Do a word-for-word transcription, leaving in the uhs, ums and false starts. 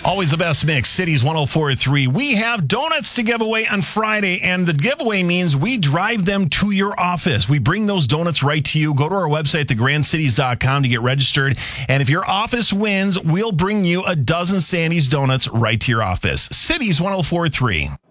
Always the best mix, Cities one oh four point three. We have donuts to give away on Friday, and the giveaway means we drive them to your office. We bring those donuts right to you. Go to our website, the grand cities dot com, to get registered. And if your office wins, we'll bring you a dozen Sandy's donuts right to your office. Cities one oh four point three.